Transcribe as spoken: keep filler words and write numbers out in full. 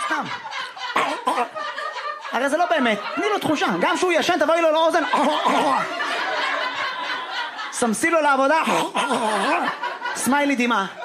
סתם. הרי זה לא באמת, תני לו תחושה, גם שהוא ישן תבואי לו לאוזן, סמסי לו לעבודה, סמיילי דמעה.